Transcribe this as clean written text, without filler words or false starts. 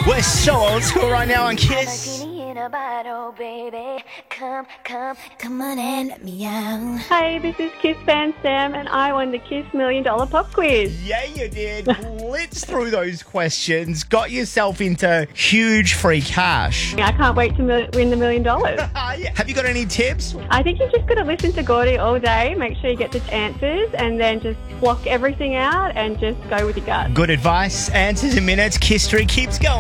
We're so old school right now on Kiss. Come on and let me out. Hey, this is Kiss fan Sam, and I won the Kiss $1 Million Pop Quiz. Yeah, you did. Blitz through those questions. Got yourself into huge free cash. I can't wait to win the $1 million. Yeah. Have you got any tips? I think you've just got to listen to Gordy all day, make sure you get the answers, and then just block everything out and just go with your gut. Good advice. Answers in minutes. Kiss Street keeps going.